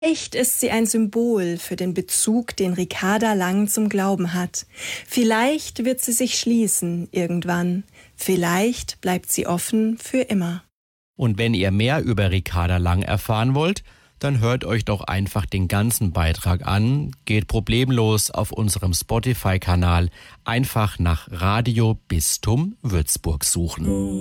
Echt ist sie ein Symbol für den Bezug, den Ricarda Lang zum Glauben hat. Vielleicht wird sie sich schließen irgendwann. Vielleicht bleibt sie offen für immer. Und wenn ihr mehr über Ricarda Lang erfahren wollt, dann hört euch doch einfach den ganzen Beitrag an. Geht problemlos auf unserem Spotify-Kanal einfach nach Radio Bistum Würzburg suchen.